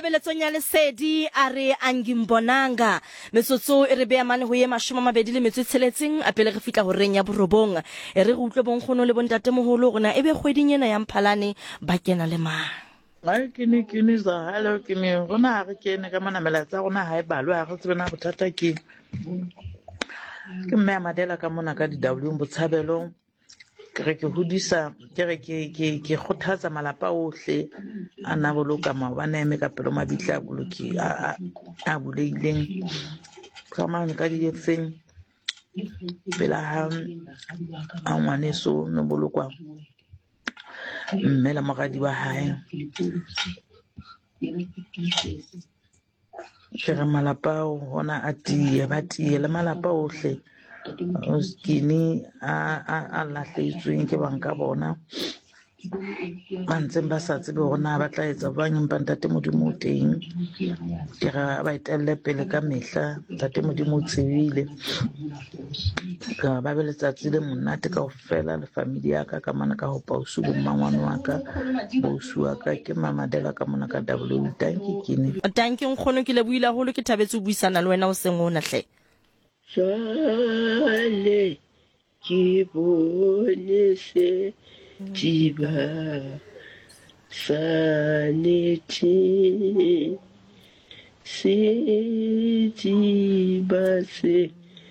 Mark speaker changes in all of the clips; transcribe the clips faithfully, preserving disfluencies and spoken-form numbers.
Speaker 1: thabeletsong ya lesedi a re Angimbonanga metsotso e re beya mane ho ye mashome a mabedi le metso e tsheletseng a pele re fitla ho reng ya borobong e re go utlwe bonkgono le bontatemoholo rona ebe kgweding ena ya Mphalane ba kena le mang
Speaker 2: Ai ke ne ke ne za hello ke ne rona ha re kene ka mana melatsa rona ha e balwe ha re tsebe na bothata ke ke mme Madela ka mona ka di W Botshabelo ke re ke hodisa ke re ke ke ke kgothatsa malapa ohle a na boloka maobane eme ka pelo mabitla a boloki a a buleileng ka mane ka di etseng pela ha a ngwaneso no bolokwa mme la moradi wa hae ke re malapa hona a tie ba tie le malapa ohle o skini a a lahlehetsweng ke banka bona ba ntseng ba sa tsebe hona ba tla etsa bang empa ntate modimo teng ke ra ba etelle pele ka mehla ntate modimo tsebile ka ba be letsatsi le monate ka ofela le family ya ka ka mana ka ho pausu bo mangwane wa ka bo suwa ka ke Mamadela ka mona ka W thank you kene
Speaker 1: thank you nkgono ke le buila holo ke thabetse ho buisana le wena o seng ona hle
Speaker 3: Jale ke bone se tiba saneti se tiba se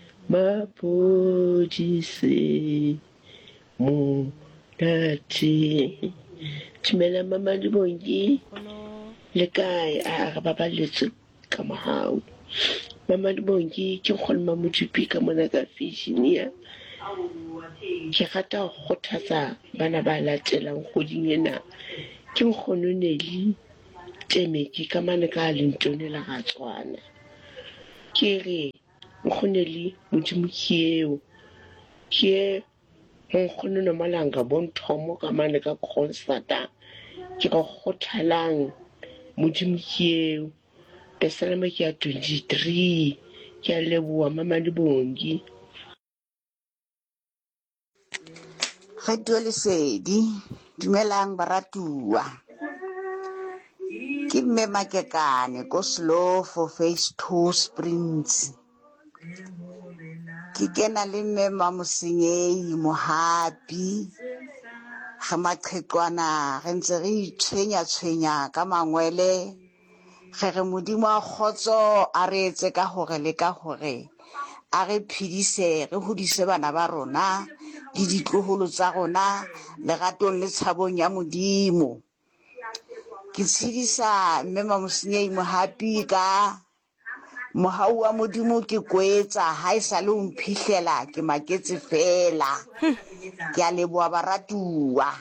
Speaker 3: mapodisi mo dati timela mama di bongi le kae a ba ba letse ka mahao mama di bongi ke kgolma motupi ka mona ka fishinia ke rata go kgothatsa bana ba latelang kgoding ena ke nkgono Neli Temeki ka mane ka lentone la Gatswana ke re nkgoneli modimo kieo ke nkgono no malanga bonthomo ka mane ka concerta ke go kgothalang modimo kieo Besalama ke ya twenty-three ke a leboa mama di bongi
Speaker 4: Radio Lesedi dumelang baratua ke mme Makekane ko slow for phase two Springs ke kena le mme Mamosenyei Mohapi ga maqheqwana re ntse re itshwenya tshwenya ka mangwele ge re modimo a khotso a re etse ka hore le ka hore a re phidise re hodise bana ba rona di ditloholo tsa rona legatong le tshabong ya modimo ke tshedisa mme Mamosenyei Mohapi ka mohau wa modimo ke kwetsa ha e sa le o mphihlela ke maketse fela ke a leboa baratua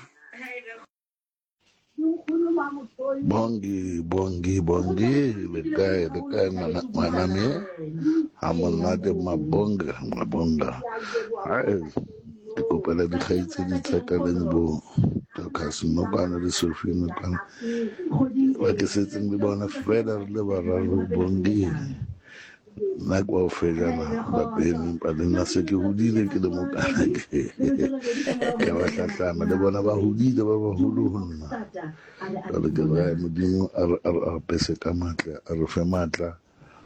Speaker 5: Bongi, bongi, bongi, le kae, le kae maname, hamonate mabonga, mabonga. Hai, ke kopela dikgaitse di tsakaleng bo Kasinokana le Sofianokana. Ba ke setseng le bona fela le bararo bongi. Nna kwa o fejana lapeng empa le nna se ke hodile ke le mokana ke ke ba hlatlama le bona ba hodile ba baholo ho nna jwale ke re modimo a re pese ka matla a re fe matla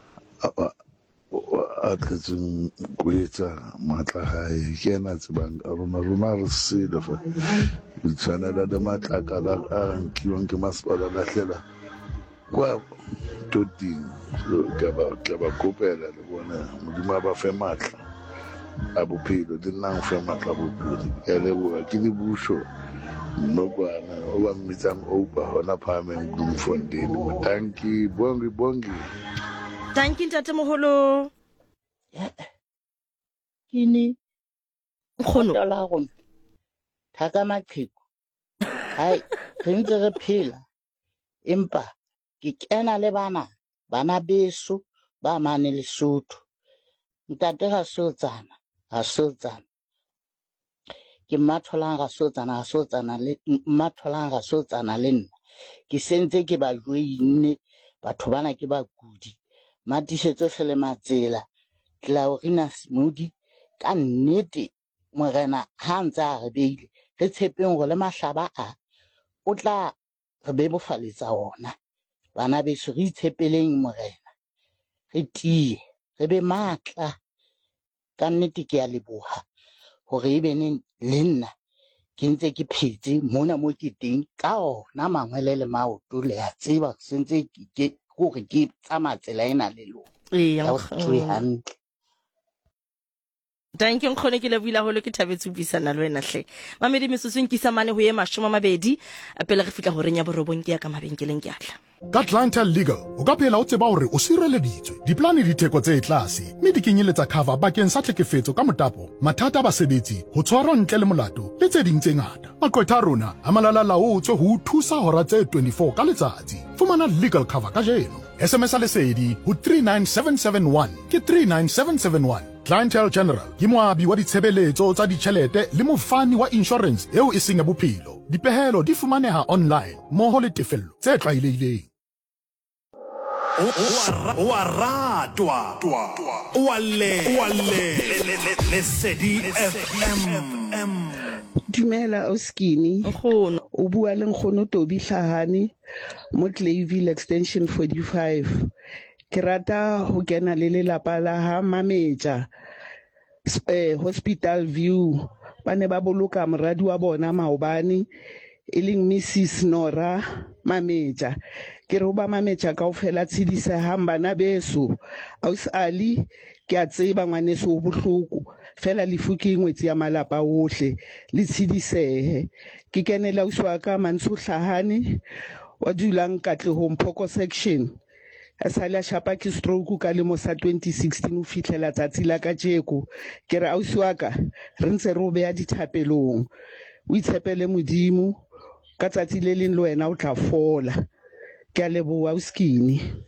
Speaker 5: a tletseng kwetsa matla hae ke ena tsebang a rona rona re sele fa re tshwanela le matlakala a nkiwang ke masepala lahlela kwa toting ke ba ke ba kopela le bona modimo a ba fe matla a bophelo di nna fe matla bophelo ke leboha ke le busho nokwana o ba mmitsang opa hona phahameng Bloemfontein motanki bongi bongi
Speaker 1: thank you ntatemoholo
Speaker 3: kini
Speaker 1: nkgono
Speaker 3: la go thaka maqheko hai re ntse re phela empa ke kena le bana bana beso ba mane Lesotho ntate ga sotsana ga sotsana ke mmatholang ga sotsana ga sotsana le mmatholang ga sotsana le nna ke sentse ke ba joine batho bana ke ba kudi matisetso fele matsela Claurina Smudi ka nnete morena ha ntsa re beile re tshepeng go le mahlaba a o tla re be bofaletsa ona
Speaker 4: bana beso re itshepeleng morena re tie re be matla ka nnete ke a leboha hore ebe ne le nna ke ntse ke phetse mona mo ke teng ka ona mangwele le maoto le a tseba sentse ke hore ke tsamaya tsela ena le lona
Speaker 1: Ee,
Speaker 4: ya o tswe
Speaker 1: nkgono.
Speaker 4: hantle.
Speaker 1: Thank you nkgono ke lebohile haholo ke thabetse ho buisana le wena hle. Mamedi metsotso nkisa mane ho ye mashome a mabedi a pele re fihla ho reng ya borobong ke ya ka mabenkeleng ke atla.
Speaker 6: Ka Clientele Legal o ka phela o tseba hore o sireleditswe diplane di theko tse tlase mme di kenyeletsa cover bakeng sa tlhekefetso ka motapo mathata a basebetsi ho tshwarwa ntle le molato le tse ding tse ngata. Maqwetha a rona a malala laotswe ho o thusa hora tse twenty-four ka letsatsi. Fumana legal cover ka jeno. S M S a lesedi ho three nine seven seven one ke three nine seven seven one. Clientele General ke moabi wa ditshebeletso tsa ditjhelete le mofani wa insurance eo e seng ya bophelo. Dipehelo di fumaneha online mmoho le tefello tse tlwaelehileng.
Speaker 7: Wa ratwa wa le wa le Lesedi F M.
Speaker 3: Dumela Oskini
Speaker 1: Nkgono.
Speaker 3: o bua le nkgono Tobi Hlahane mo Clayville extension forty-five. Ke rata ho kena le lelapa la ha Mameja eh, Hospital View ba ne ba boloka moradi wa bona maobane e leng Missus Nora Mameja. Ke re ba Mameja kaofela tshedisehang bana beso aus ali ke a tseba ngwaneso o bohloko fela lefu ke ngwetsi ya malapa ohle le tshidisehe. Ke kenela uswa ka Mantsho Hlahane wa dulang Katlehong Phoko section a sala shapa ke stroke ka lemo sa twenty sixteen o fihlela tsatsi la ka jeko. Ke re ausi wa ka re ntse re o beha dithapelong o itshepele modimo ka tsatsi le leng le wena o tla fola. Ke a leboha Oskini.